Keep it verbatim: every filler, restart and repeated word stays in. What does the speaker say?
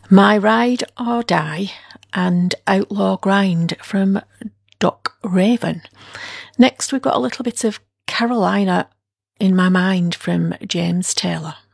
My Ride or Die and Outlaw Grind from Duck Raven. Next we've got a little bit of Carolina in My Mind from James Taylor.